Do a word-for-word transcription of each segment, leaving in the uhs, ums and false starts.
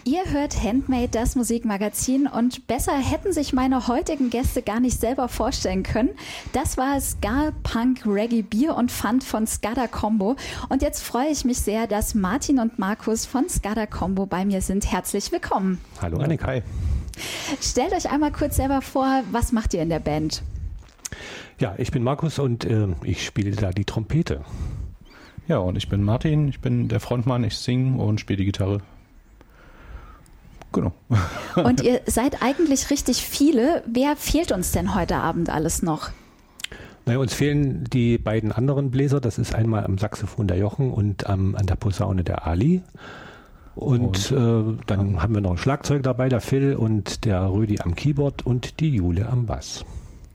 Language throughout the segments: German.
Ihr hört Handmade, das Musikmagazin, und besser hätten sich meine heutigen Gäste gar nicht selber vorstellen können. Das war Ska, Punk, Reggae, Bier und Fun von Ska Da Combo. Und jetzt freue ich mich sehr, dass Martin und Markus von Ska Da Combo bei mir sind. Herzlich willkommen. Hallo Annika. Hi. Stellt euch einmal kurz selber vor, was macht ihr in der Band? Ja, ich bin Markus und äh, ich spiele da die Trompete. Ja, und ich bin Martin, ich bin der Frontmann, ich singe und spiele die Gitarre. Genau. Und ihr seid eigentlich richtig viele. Wer fehlt uns denn heute Abend alles noch? Naja, uns fehlen die beiden anderen Bläser. Das ist einmal am Saxophon der Jochen und am, an der Posaune der Ali. Und, und äh, dann ja. haben wir noch ein Schlagzeug dabei, der Phil und der Rödi am Keyboard und die Jule am Bass.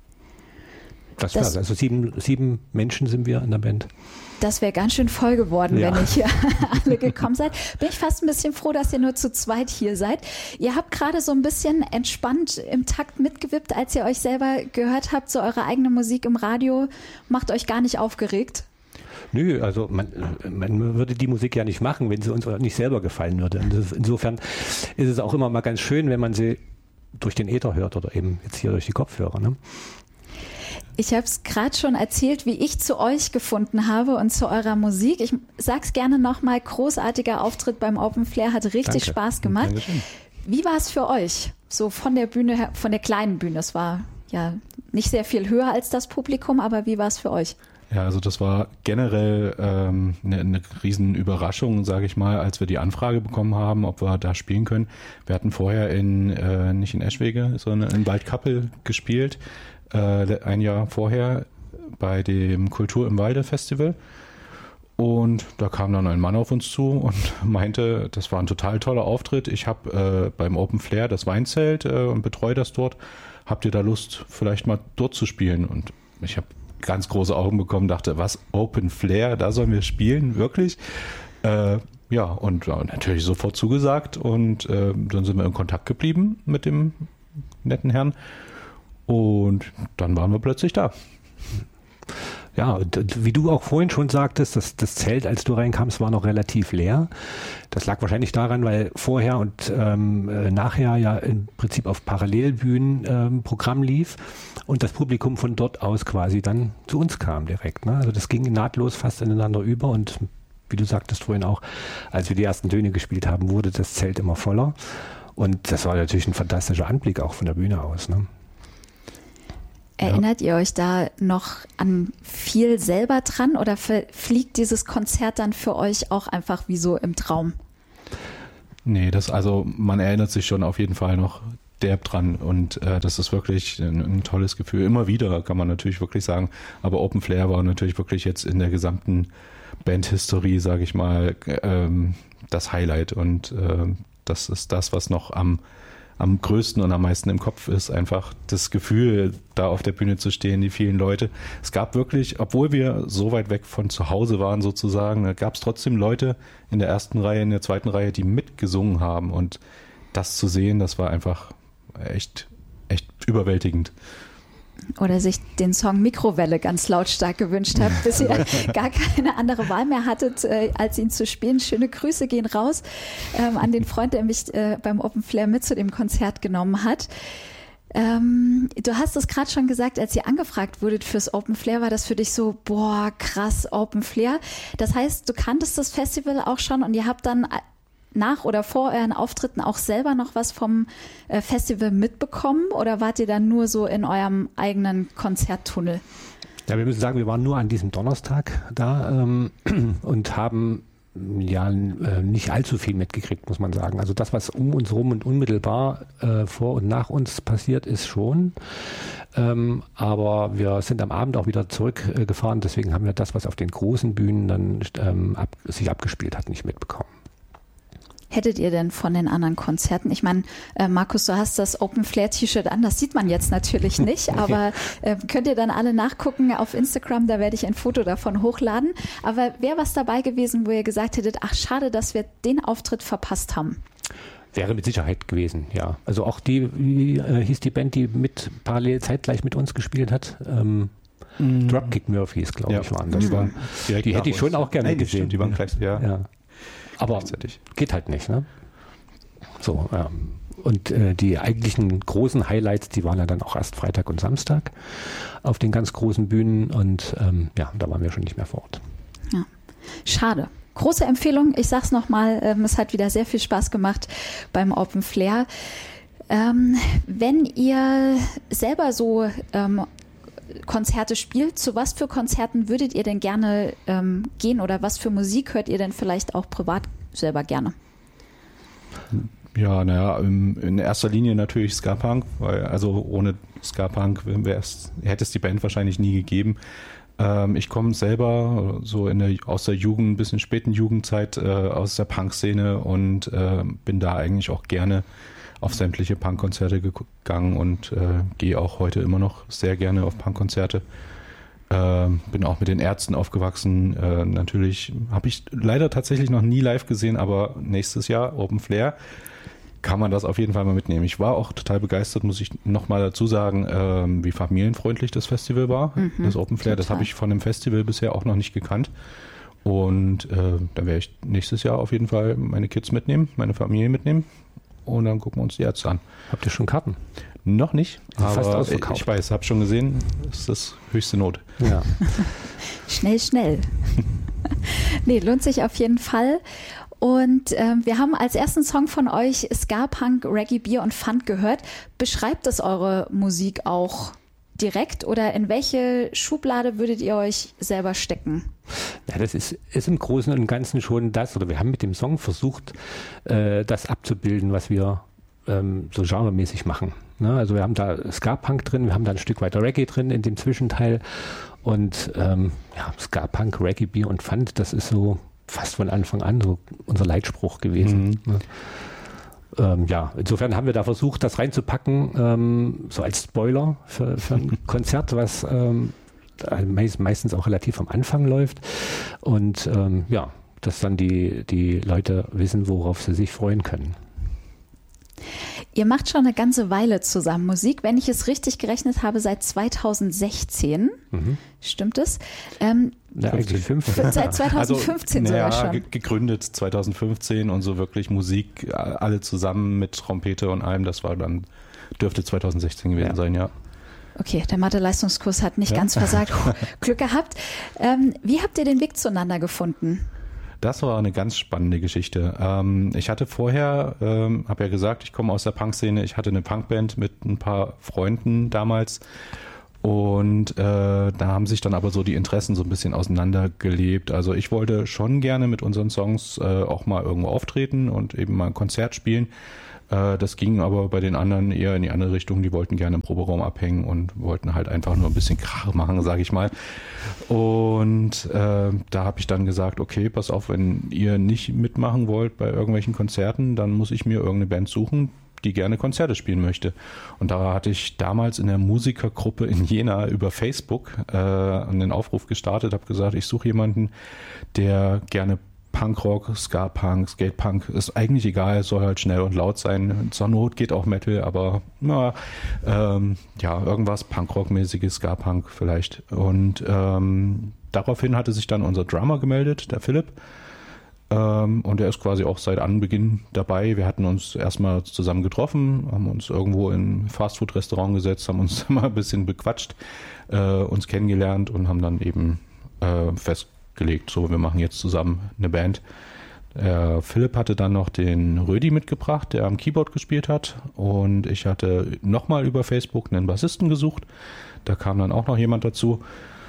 Das, das war's. Also sieben, sieben Menschen sind wir in der Band. Das wäre ganz schön voll geworden, ja. wenn ihr hier alle gekommen seid. Bin ich fast ein bisschen froh, dass ihr nur zu zweit hier seid. Ihr habt gerade so ein bisschen entspannt im Takt mitgewippt, als ihr euch selber gehört habt, so eure eigene Musik im Radio. Macht euch gar nicht aufgeregt? Nö, also man, man würde die Musik ja nicht machen, wenn sie uns nicht selber gefallen würde. Insofern ist es auch immer mal ganz schön, wenn man sie durch den Äther hört oder eben jetzt hier durch die Kopfhörer, ne? Ich habe es gerade schon erzählt, wie ich zu euch gefunden habe und zu eurer Musik. Ich sag's gerne nochmal, großartiger Auftritt beim Open Flair, hat richtig Danke. Spaß gemacht. Dankeschön. Wie war es für euch? So von der Bühne her, von der kleinen Bühne. Es war ja nicht sehr viel höher als das Publikum, aber wie war es für euch? Ja, also das war generell ähm, eine, eine riesen Überraschung, sage ich mal, als wir die Anfrage bekommen haben, ob wir da spielen können. Wir hatten vorher in, äh, nicht in Eschwege, sondern in Waldkappel gespielt. Ein Jahr vorher bei dem Kultur im Walde Festival, und da kam dann ein Mann auf uns zu und meinte, das war ein total toller Auftritt, ich habe äh, beim Open Flair das Weinzelt äh, und betreue das dort, habt ihr da Lust vielleicht mal dort zu spielen? Und ich habe ganz große Augen bekommen, dachte, was, Open Flair, da sollen wir spielen, wirklich? Äh, ja, und ja, natürlich sofort zugesagt, und äh, dann sind wir in Kontakt geblieben mit dem netten Herrn. Und dann waren wir plötzlich da. Ja, und wie du auch vorhin schon sagtest, das, das Zelt, als du reinkamst, war noch relativ leer. Das lag wahrscheinlich daran, weil vorher und ähm, nachher ja im Prinzip auf Parallelbühnen ähm, Programm lief und das Publikum von dort aus quasi dann zu uns kam direkt. Ne? Also das ging nahtlos fast ineinander über, und wie du sagtest vorhin auch, als wir die ersten Töne gespielt haben, wurde das Zelt immer voller. Und das war natürlich ein fantastischer Anblick auch von der Bühne aus, ne? Erinnert ihr euch da noch an viel selber dran, oder fliegt dieses Konzert dann für euch auch einfach wie so im Traum? Nee, das, also man erinnert sich schon auf jeden Fall noch derb dran, und äh, das ist wirklich ein, ein tolles Gefühl. Immer wieder, kann man natürlich wirklich sagen, aber Open Flair war natürlich wirklich jetzt in der gesamten Bandhistorie, sage ich mal, ähm, das Highlight, und äh, das ist das, was noch am am größten und am meisten im Kopf ist, einfach das Gefühl, da auf der Bühne zu stehen, die vielen Leute. Es gab wirklich, obwohl wir so weit weg von zu Hause waren sozusagen, da gab es trotzdem Leute in der ersten Reihe, in der zweiten Reihe, die mitgesungen haben, und das zu sehen, das war einfach echt, echt überwältigend. Oder sich den Song Mikrowelle ganz lautstark gewünscht habt, bis ihr gar keine andere Wahl mehr hattet, äh, als ihn zu spielen. Schöne Grüße gehen raus ähm, an den Freund, der mich äh, beim Open Flair mit zu dem Konzert genommen hat. Ähm, du hast es gerade schon gesagt, als ihr angefragt wurdet fürs Open Flair, war das für dich so, boah, krass, Open Flair. Das heißt, du kanntest das Festival auch schon, und ihr habt dann nach oder vor euren Auftritten auch selber noch was vom äh, Festival mitbekommen, oder wart ihr dann nur so in eurem eigenen Konzerttunnel? Ja, wir müssen sagen, wir waren nur an diesem Donnerstag da ähm, und haben ja äh, nicht allzu viel mitgekriegt, muss man sagen. Also das, was um uns rum und unmittelbar äh, vor und nach uns passiert ist, schon. Ähm, aber wir sind am Abend auch wieder zurückgefahren, äh, deswegen haben wir das, was auf den großen Bühnen dann ähm, ab, sich abgespielt hat, nicht mitbekommen. Hättet ihr denn von den anderen Konzerten, ich meine, äh, Markus, du hast das Open Flair T-Shirt an, das sieht man jetzt natürlich nicht, aber äh, könnt ihr dann alle nachgucken auf Instagram, da werde ich ein Foto davon hochladen. Aber wäre was dabei gewesen, wo ihr gesagt hättet, ach schade, dass wir den Auftritt verpasst haben? Wäre mit Sicherheit gewesen, ja. Also auch die, wie äh, hieß die Band, die mit parallel zeitgleich mit uns gespielt hat? Ähm, mm. Dropkick Murphys, glaube ja. ich, waren das. Die, waren die hätte ich schon auch gerne gesehen. Die waren gleich, ja. ja. Aber geht halt nicht, ne? So, ähm, und äh, die eigentlichen großen Highlights, die waren ja dann auch erst Freitag und Samstag auf den ganz großen Bühnen und ähm, ja, da waren wir schon nicht mehr vor Ort. Ja. Schade. Große Empfehlung, ich sag's nochmal, ähm, es hat wieder sehr viel Spaß gemacht beim Open Flair. Ähm, wenn ihr selber so ähm, Konzerte spielt, zu was für Konzerten würdet ihr denn gerne ähm, gehen oder was für Musik hört ihr denn vielleicht auch privat selber gerne? Ja, naja, in erster Linie natürlich Ska-Punk, weil also ohne Ska-Punk hätte es die Band wahrscheinlich nie gegeben. Ähm, ich komme selber so in der, aus der Jugend, ein bisschen späten Jugendzeit äh, aus der Punk-Szene und äh, bin da eigentlich auch gerne auf sämtliche Punk-Konzerte gegangen und äh, gehe auch heute immer noch sehr gerne auf Punk-Konzerte. Äh, bin auch mit den Ärzten aufgewachsen. Äh, natürlich habe ich leider tatsächlich noch nie live gesehen, aber nächstes Jahr Open Flair kann man das auf jeden Fall mal mitnehmen. Ich war auch total begeistert, muss ich nochmal dazu sagen, ähm, wie familienfreundlich das Festival war, mhm, das Open Flair. Total. Das habe ich von dem Festival bisher auch noch nicht gekannt. Und äh, da werde ich nächstes Jahr auf jeden Fall meine Kids mitnehmen, meine Familie mitnehmen. Und dann gucken wir uns die Ärzte an. Habt ihr schon Karten? Noch nicht, aber fast ausverkauft. Ich weiß, habe schon gesehen, das ist das höchste Not. Ja. Schnell, schnell. Nee, lohnt sich auf jeden Fall. Und äh, wir haben als ersten Song von euch Ska, Punk, Reggae, Bier und Funk gehört. Beschreibt das eure Musik auch direkt oder in welche Schublade würdet ihr euch selber stecken? Ja, das ist, ist im Großen und Ganzen schon das, oder wir haben mit dem Song versucht, äh, das abzubilden, was wir ähm, so genremäßig machen. Ne? Also wir haben da Ska-Punk drin, wir haben da ein Stück weiter Reggae drin in dem Zwischenteil und ähm, ja, Ska-Punk, Reggae, Bier und Funk, das ist so fast von Anfang an so unser Leitspruch gewesen. Mhm. Ne? Ähm, ja, insofern haben wir da versucht, das reinzupacken, ähm, so als Spoiler für, für ein Konzert, was ähm, meistens auch relativ am Anfang läuft. Und ähm, ja, dass dann die, die Leute wissen, worauf sie sich freuen können. Ihr macht schon eine ganze Weile zusammen Musik, wenn ich es richtig gerechnet habe, seit zweitausendsechzehn. Mhm. Stimmt es? Ähm, ja, eigentlich fünfzehn. Seit zweitausendfünfzehn also, sogar ja, schon. Gegründet zweitausendfünfzehn und so wirklich Musik alle zusammen mit Trompete und allem, das war dann, dürfte zweitausendsechzehn gewesen ja. sein, ja. Okay, der Mathe-Leistungskurs hat nicht ja. ganz versagt. Glück gehabt. Ähm, wie habt ihr den Weg zueinander gefunden? Das war eine ganz spannende Geschichte. Ähm, ich hatte vorher, ähm, habe ja gesagt, ich komme aus der Punk-Szene, ich hatte eine Punkband mit ein paar Freunden damals und äh, da haben sich dann aber so die Interessen so ein bisschen auseinandergelebt. Also ich wollte schon gerne mit unseren Songs äh, auch mal irgendwo auftreten und eben mal ein Konzert spielen. Äh, das ging aber bei den anderen eher in die andere Richtung. Die wollten gerne im Proberaum abhängen und wollten halt einfach nur ein bisschen Krach machen, sage ich mal. Und äh, da habe ich dann gesagt, okay, pass auf, wenn ihr nicht mitmachen wollt bei irgendwelchen Konzerten, dann muss ich mir irgendeine Band suchen, die gerne Konzerte spielen möchte. Und da hatte ich damals in der Musikergruppe in Jena über Facebook äh, einen Aufruf gestartet, habe gesagt, ich suche jemanden, der gerne Punkrock, Ska-Punk, Skate-Punk, ist eigentlich egal, es soll halt schnell und laut sein. Zur Not geht auch Metal, aber na, ähm, ja, irgendwas Punkrock-mäßiges, Ska-Punk vielleicht. Und ähm, daraufhin hatte sich dann unser Drummer gemeldet, der Philipp. Ähm, und er ist quasi auch seit Anbeginn dabei. Wir hatten uns erstmal zusammen getroffen, haben uns irgendwo in ein Fastfood-Restaurant gesetzt, haben uns mal ein bisschen bequatscht, äh, uns kennengelernt und haben dann eben äh, festgelegt, so, wir machen jetzt zusammen eine Band. Äh, Philipp hatte dann noch den Rödi mitgebracht, der am Keyboard gespielt hat, und ich hatte nochmal über Facebook einen Bassisten gesucht. Da kam dann auch noch jemand dazu.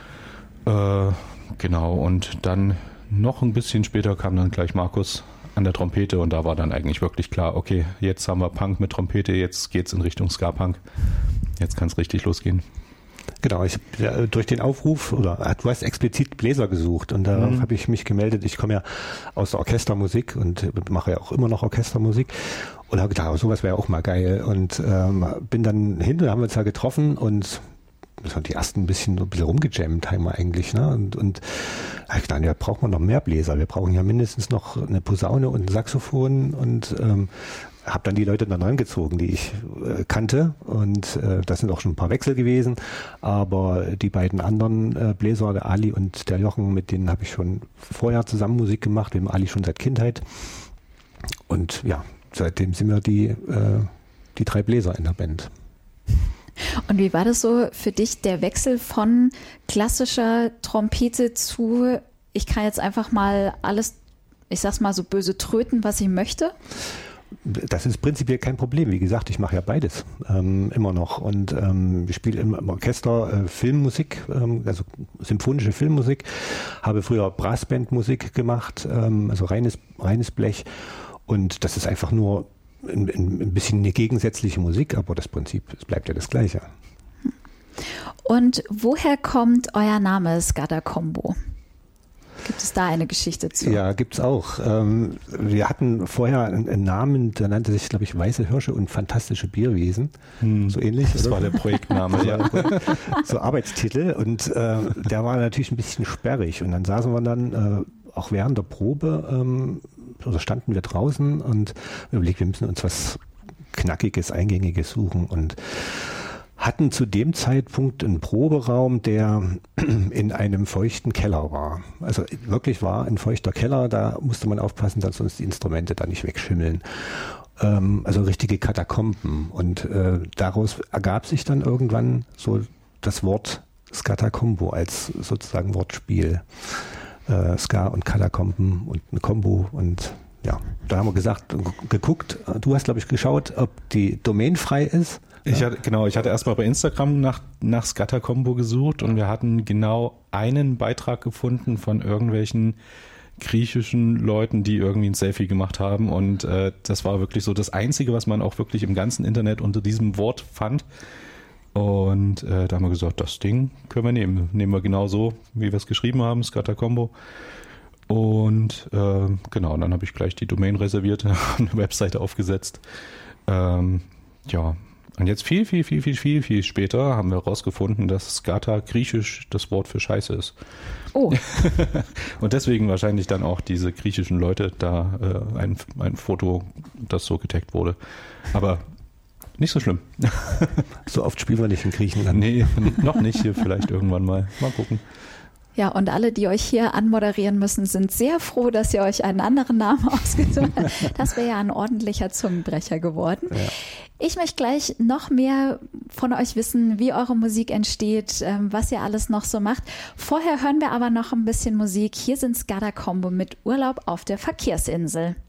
Äh, genau, und dann noch ein bisschen später kam dann gleich Markus an der Trompete, und da war dann eigentlich wirklich klar, okay, jetzt haben wir Punk mit Trompete, jetzt geht's in Richtung Ska-Punk. Jetzt kann es richtig losgehen. Genau, ich ja, durch den Aufruf, oder du hast explizit Bläser gesucht, und darauf mhm. habe ich mich gemeldet. Ich komme ja aus der Orchestermusik und mache ja auch immer noch Orchestermusik, und habe gedacht, sowas wäre auch mal geil, und ähm, bin dann hin, da haben wir uns ja getroffen, und die ersten ein bisschen, ein bisschen rumgejammt haben wir eigentlich, ne? Und, und ich dachte, ja, braucht man noch mehr Bläser. Wir brauchen ja mindestens noch eine Posaune und ein Saxophon, und ähm, habe dann die Leute dann rangezogen, die ich äh, kannte, und äh, das sind auch schon ein paar Wechsel gewesen, aber die beiden anderen äh, Bläser, der Ali und der Jochen, mit denen habe ich schon vorher zusammen Musik gemacht, mit dem Ali schon seit Kindheit. Und und ja, seitdem sind wir die, äh, die drei Bläser in der Band. Und wie war das so für dich, der Wechsel von klassischer Trompete zu, ich kann jetzt einfach mal alles, ich sag's mal so böse, tröten, was ich möchte? Das ist prinzipiell kein Problem. Wie gesagt, ich mache ja beides ähm, immer noch. Und ähm, ich spiele im, im Orchester äh, Filmmusik, ähm, also symphonische Filmmusik, habe früher Brassbandmusik gemacht, ähm, also reines, reines Blech. Und das ist einfach nur ein, ein bisschen eine gegensätzliche Musik, aber das Prinzip, es bleibt ja das Gleiche. Und woher kommt euer Name Skada Combo? Gibt es da eine Geschichte zu? Ja, gibt es auch. Ähm, wir hatten vorher einen, einen Namen, der nannte sich, glaube ich, Weiße Hirsche und fantastische Bierwesen. Hm. So ähnlich. Das oder? war der Projektname, ja. So Arbeitstitel. Und äh, der war natürlich ein bisschen sperrig. Und dann saßen wir dann äh, auch während der Probe, ähm, oder standen wir draußen und überlegt, wir müssen uns was Knackiges, Eingängiges suchen. Und hatten zu dem Zeitpunkt einen Proberaum, der in einem feuchten Keller war. Also wirklich war ein feuchter Keller, da musste man aufpassen, dass sonst die Instrumente da nicht wegschimmeln. Ähm, also richtige Katakomben. Und äh, daraus ergab sich dann irgendwann so das Wort Skada Combo als sozusagen Wortspiel. Äh, Ska und Katakomben und eine Combo und ja, da haben wir gesagt, geguckt, du hast glaube ich geschaut, ob die Domain frei ist. Ich hatte, genau, ich hatte erstmal bei Instagram nach, nach Skada Combo gesucht und wir hatten genau einen Beitrag gefunden von irgendwelchen griechischen Leuten, die irgendwie ein Selfie gemacht haben und äh, das war wirklich so das Einzige, was man auch wirklich im ganzen Internet unter diesem Wort fand. Und äh, da haben wir gesagt, das Ding können wir nehmen. Nehmen wir genau so, wie wir es geschrieben haben, Skada Combo. Und äh, genau, und dann habe ich gleich die Domain reserviert, eine Webseite aufgesetzt. Ähm, ja, und jetzt viel, viel, viel, viel, viel, viel später haben wir herausgefunden, dass Skata griechisch das Wort für Scheiße ist. Oh. Und deswegen wahrscheinlich dann auch diese griechischen Leute da äh, ein, ein Foto, das so getaggt wurde. Aber nicht so schlimm. So oft spielen wir nicht in Griechenland. Nee, noch nicht. Hier vielleicht irgendwann mal. Mal gucken. Ja, und alle, die euch hier anmoderieren müssen, sind sehr froh, dass ihr euch einen anderen Namen ausgesucht habt. Das wäre ja ein ordentlicher Zungenbrecher geworden. Ja. Ich möchte gleich noch mehr von euch wissen, wie eure Musik entsteht, was ihr alles noch so macht. Vorher hören wir aber noch ein bisschen Musik. Hier sind Skada Combo mit Urlaub auf der Verkehrsinsel.